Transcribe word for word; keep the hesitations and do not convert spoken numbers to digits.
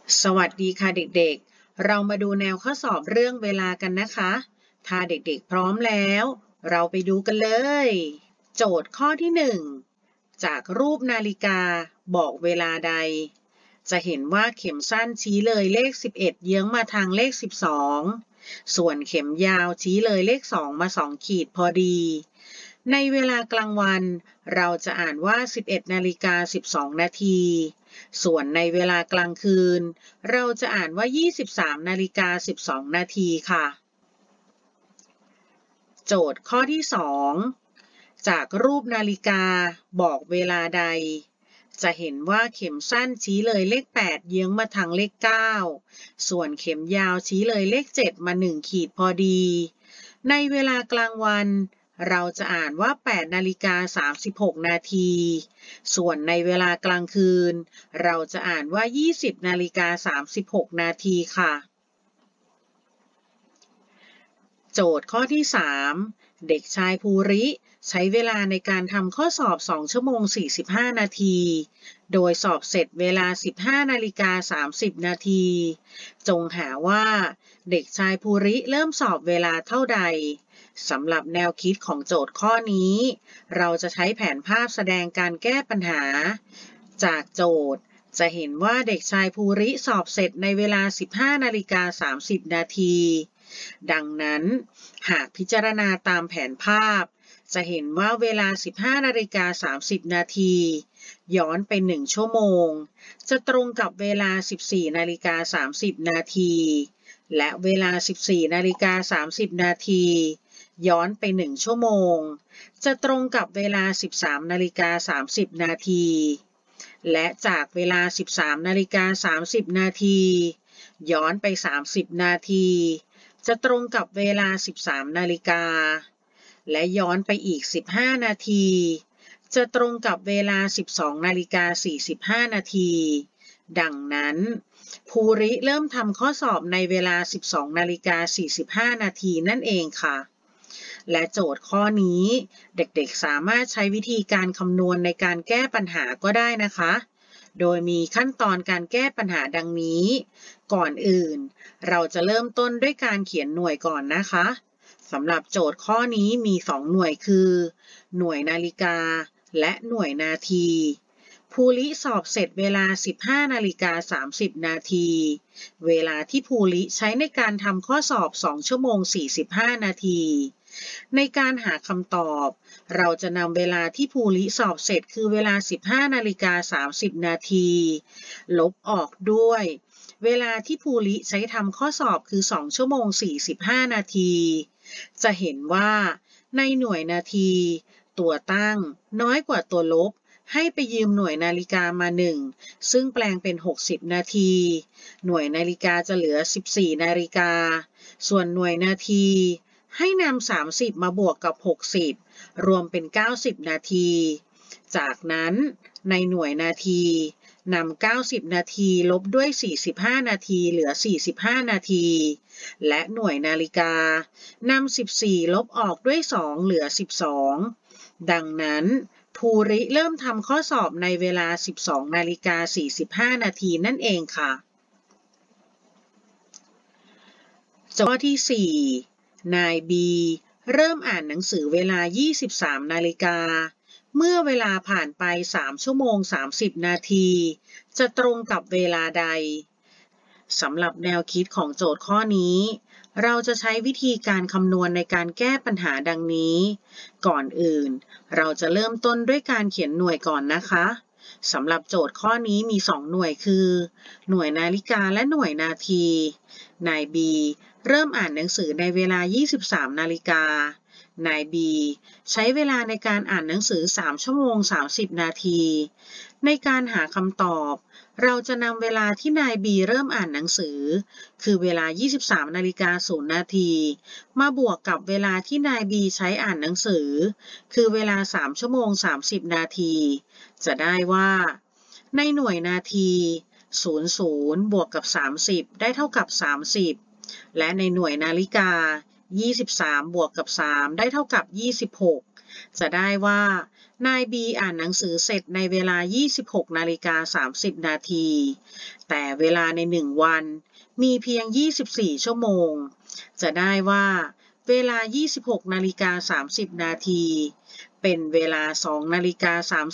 สวัสดีค่ะเด็กๆ เรามาดูแนวข้อสอบเรื่องเวลากันนะคะ ถ้าเด็กๆพร้อมแล้ว เราไปดูกันเลย โจทย์ข้อที่หนึ่งจากรูปนาฬิกาบอกเวลาใด จะเห็นว่าเข็มสั้นชี้เลยเลขสิบเอ็ดเยื้องมาทางเลขสิบสอง ส่วนเข็มยาวชี้เลยเลขสองมาสองขีดพอดี ในเวลากลางวันเราจะอ่านว่าสิบเอ็ดนาฬิกาสิบสองนาทีส่วนในเวลากลางคืนเราจะอ่านว่ายี่สิบสามนาฬิกาสิบสองนาทีค่ะโจทย์ข้อที่สองจากรูปนาฬิกาบอกเวลาใดจะเห็นว่าเข็มสั้นชี้เลยเลขแปดเยื้องมาทางเลขเก้าส่วนเข็มยาวชี้เลยเลขเจ็ดมาหนึ่งขีดพอดีในเวลากลางวันเราจะอ่านว่าแปดนาฬิกาสามสิบหกนาทีส่วนในเวลากลางคืนเราจะอ่านว่ายี่สิบนาฬิกาสามสิบหกนาทีค่ะโจทย์ข้อที่สามเด็กชายภูริใช้เวลาในการทำข้อสอบสองชั่วโมงสี่สิบห้านาทีโดยสอบเสร็จเวลาสิบห้านาฬิกาสามสิบนาทีจงหาว่าเด็กชายภูริเริ่มสอบเวลาเท่าใดสำหรับแนวคิดของโจทย์ข้อนี้เราจะใช้แผนภาพแสดงการแก้ปัญหาจากโจทย์จะเห็นว่าเด็กชายภูริสอบเสร็จในเวลาสิบห้านาฬิกาสามสิบนาทีดังนั้นหากพิจารณาตามแผนภาพจะเห็นว่าเวลาสิบห้านาฬิกาสามสิบนาทีย้อนไปหนึ่งชั่วโมงจะตรงกับเวลาสิบสี่นาฬิกาสามสิบนาทีและเวลาสิบสี่นาฬิกาสามสิบนาทีย้อนไปหนึ่งชั่วโมงจะตรงกับเวลาสิบสามนาฬิกาสามสิบนาทีและจากเวลาสิบสามนาฬิกาสามสิบนาทีย้อนไปสามสิบนาทีจะตรงกับเวลาสิบสามนาฬิกาและย้อนไปอีกสิบห้านาทีจะตรงกับเวลาสิบสองนาฬิกาสี่สิบห้านาทีดังนั้นภูริเริ่มทำข้อสอบในเวลาสิบสองนาฬิกาสี่สิบห้านาทีนั่นเองค่ะและโจทย์ข้อนี้เด็กๆสามารถใช้วิธีการคำนวณในการแก้ปัญหาก็ได้นะคะโดยมีขั้นตอนการแก้ปัญหาดังนี้ก่อนอื่นเราจะเริ่มต้นด้วยการเขียนหน่วยก่อนนะคะสำหรับโจทย์ข้อนี้มีสองหน่วยคือหน่วยนาฬิกาและหน่วยนาทีภูริสอบเสร็จเวลาสิบห้านาฬิกาสามสิบนาทีเวลาที่ภูริใช้ในการทำข้อสอบสองชั่วโมงสี่สิบห้านาทีในการหาคำตอบเราจะนำเวลาที่ภูริสอบเสร็จคือเวลาสิบห้านาฬิกาสามสิบนาทีลบออกด้วยเวลาที่ภูริใช้ทำข้อสอบคือสองชั่วโมงสี่สิบห้านาทีจะเห็นว่าในหน่วยนาทีตัวตั้งน้อยกว่าตัวลบให้ไปยืมหน่วยนาฬิกามาหนึ่งซึ่งแปลงเป็นหกสิบนาทีหน่วยนาฬิกาจะเหลือสิบสี่นาฬิกาส่วนหน่วยนาทีให้นำสามสิบมาบวกกับหกสิบรวมเป็นเก้าสิบนาทีจากนั้นในหน่วยนาทีนำเก้าสิบนาทีลบด้วยสี่สิบห้านาทีเหลือสี่สิบห้านาทีและหน่วยนาฬิกานำสิบสี่ลบออกด้วยสองเหลือสิบสองดังนั้นภูริเริ่มทำข้อสอบในเวลาสิบสองนาฬิกาสี่สิบห้านาทีนั่นเองค่ะข้อที่สี่นายบีเริ่มอ่านหนังสือเวลายี่สิบสามนาฬิกาเมื่อเวลาผ่านไปสามชั่วโมงสามสิบนาทีจะตรงกับเวลาใดสำหรับแนวคิดของโจทย์ข้อนี้เราจะใช้วิธีการคำนวณในการแก้ปัญหาดังนี้ก่อนอื่นเราจะเริ่มต้นด้วยการเขียนหน่วยก่อนนะคะสำหรับโจทย์ข้อนี้มีสองหน่วยคือหน่วยนาฬิกาและหน่วยนาทีนายบีเริ่มอ่านหนังสือในเวลายี่สิบสามนาฬิกานายบีใช้เวลาในการอ่านหนังสือสามชั่วโมงสามสิบนาทีในการหาคำตอบเราจะนำเวลาที่นายบีเริ่มอ่านหนังสือคือเวลายี่สิบสามนาฬิกาศูนย์นาทีมาบวกกับเวลาที่นายบีใช้อ่านหนังสือคือเวลาสามชั่วโมงสามสิบนาทีจะได้ว่าในหน่วยนาทีศูนย์ ศูนย์บวกกับสามสิบได้เท่ากับสามสิบและในหน่วยนาฬิกายี่สิบสามบวกกับสามได้เท่ากับยี่สิบหกจะได้ว่านายบีอ่านหนังสือเสร็จในเวลา ยี่สิบหกนาฬิกาสามสิบนาที แต่เวลาในหนึ่งวันมีเพียง ยี่สิบสี่ ชั่วโมง จะได้ว่าเวลา ยี่สิบหกนาฬิกาสามสิบนาทีเป็นเวลา สองนาฬิกาสาม